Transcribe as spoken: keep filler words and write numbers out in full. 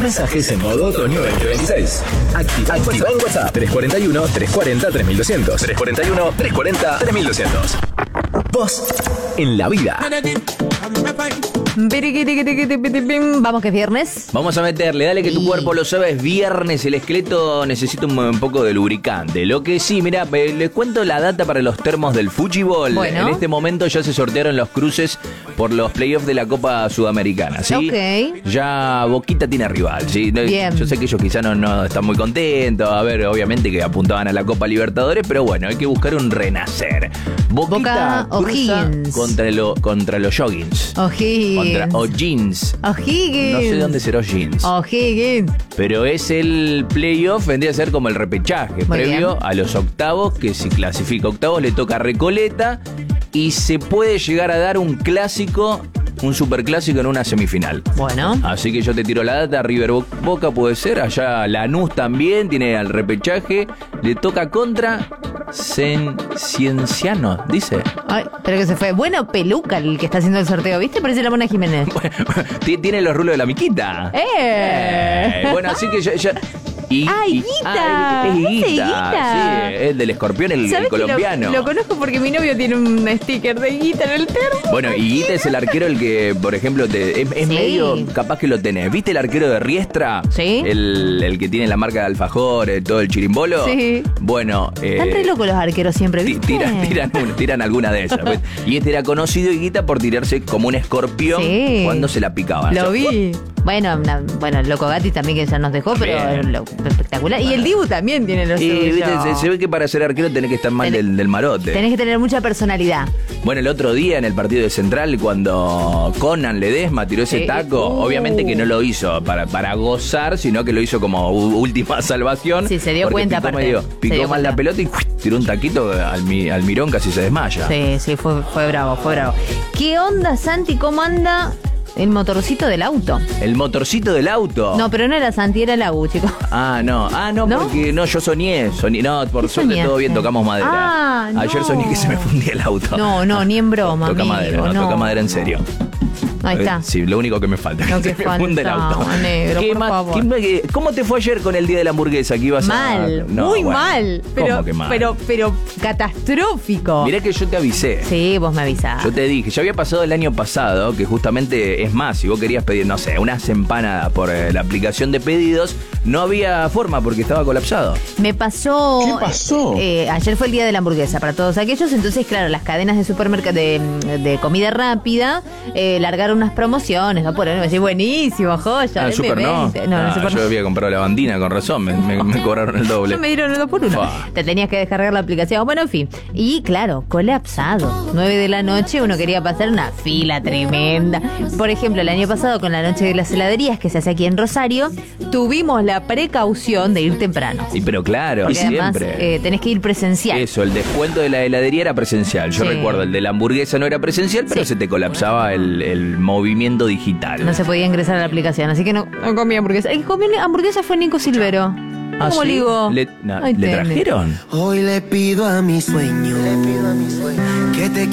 mensajes en modo otoño veinte veintiséis. Activa, Activa en WhatsApp tres cuatro uno, tres cuatro cero, tres mil doscientos. tres cuatro uno, tres cuatro cero, tres mil doscientos. Vos en la vida. Vamos que es viernes. Vamos a meterle, dale que tu y... cuerpo lo sabe, es viernes, el esqueleto necesita un, un poco de lubricante. Lo que sí, mira, eh, les cuento la data para los termos del Fútbol. Bueno. En este momento ya se sortearon los cruces por los playoffs de la Copa Sudamericana, ¿sí? Ok. Ya Boquita tiene rival, ¿sí? Bien. Yo sé que ellos quizás no, no están muy contentos, a ver, obviamente que apuntaban a la Copa Libertadores, pero bueno, hay que buscar un renacer. Boquita Boca O'Higgins. contra, lo, contra los Joggins. O'Higgins. Contra O'Jeans. O'Higgins. No sé dónde será O'Jeans. O'Higgins. Pero es el playoff, vendría a ser como el repechaje, Muy previo bien. a los octavos, que si clasifica octavos le toca Recoleta y se puede llegar a dar un clásico, un superclásico en una semifinal. Bueno. Así que yo te tiro la data, River Boca puede ser, allá Lanús también tiene al repechaje, le toca contra Cien- Cienciano, dice. Ay, pero que se fue. Bueno, peluca el que está haciendo el sorteo, ¿viste? Parece la Mona Jiménez. Tiene los rulos de la miquita. ¡Eh! Eh, bueno, así que ya... ya y, ¡Ah, y- Higuita! ah, es ¡Es Higuita, Higuita! sí, el del escorpión, el, el ¿Sabes que lo, colombiano. lo conozco porque mi novio tiene un sticker de Higuita en el termo? Bueno, Higuita es el arquero el que, por ejemplo, te, es, es Sí. medio capaz que lo tenés. ¿Viste el arquero de Riestra? Sí. El, el que tiene la marca de alfajor, eh, todo el chirimbolo. Sí. Bueno, eh, Están re locos los arqueros siempre, ti- ¿viste? tiran, tiran, una- tiran alguna de esas. ¿ves? Y este era conocido, Higuita, por tirarse como un escorpión Sí. cuando se la picaban. Lo O sea, vi. Bueno, una- bueno, el Loco Gatti también que ya nos dejó, pero Bien. lo- espectacular. Y el Dibu también tiene los Y suyos. ¿viste? Se, se ve que para ser arquero tenés que estar mal Tenés- del, del marote. Tenés que tener mucha personalidad. Bueno, el otro día en el partido de Central, cuando Conan Ledesma tiró ese Sí. taco, Uh. obviamente que no lo hizo para, para gozar, sino que lo hizo como u- última salvación. Sí, se dio porque cuenta, picó, aparte. medio- Se picó dio mal cuenta. la pelota y ¡uy! Tiró un taquito al, mi- al mirón, casi se desmaya. Sí, sí, fue, fue bravo, fue bravo. ¿Qué onda, Santi? ¿Cómo anda el motorcito del auto? El motorcito del auto. No, pero no era Santi, era la U, chicos. Ah, no. Ah, no, ¿No? porque no, yo soñé. soñé no, por ¿Qué suerte soñaste? todo bien, tocamos madera. Ah, no. Ayer soñé que se me fundía el auto. No, no, ni en broma, Toca amigo, madera, no, no. toca madera en serio. Ahí está. Eh, Sí, lo único que me falta. Lo que que se me funda el auto. faltaba, negro, ¿Qué por más- favor. qué- qué- ¿Cómo te fue ayer con el día de la hamburguesa? Que ibas a- Mal, No, muy bueno, mal. Pero, ¿cómo que mal? pero, pero catastrófico. Mirá que yo te avisé. Sí, vos me avisás. Yo te dije, ya había pasado el año pasado, que justamente, es más, si vos querías pedir, no sé, unas empanadas por eh, la aplicación de pedidos, no había forma porque estaba colapsado. Me pasó. ¿Qué pasó? eh, ayer fue el día de la hamburguesa para todos aquellos. Entonces, claro, las cadenas de supermercado de, de comida rápida eh, largaron unas promociones. ¿No? Por ahí me decís, buenísimo, joya. Ah, el M super no. veinte. No, en el Ah, super yo no. había comprado la bandina, con razón, me, me- me cobraron el doble. No me dieron el dos por uno. Fa. Te tenías que descargar la aplicación. Bueno, en fin. Y claro, colapsado. nueve de la noche, uno quería pasar una fila tremenda. Por ejemplo, el año pasado, con la noche de las heladerías que se hace aquí en Rosario, tuvimos la precaución de ir temprano. Y pero claro, Porque además siempre. eh, tenés que ir presencial. Eso, el descuento de la heladería era presencial. Yo Sí. recuerdo, el de la hamburguesa no era presencial, pero Sí. se te colapsaba el, el movimiento digital. No se podía ingresar a la aplicación, así que no, no comí hamburguesa. El que comió hamburguesa fue Nico Silvero. ¿Ah, ¿Cómo sí? le digo? ¿Le, no, Ahí ¿le tenés. trajeron? Hoy le pido a mi sueño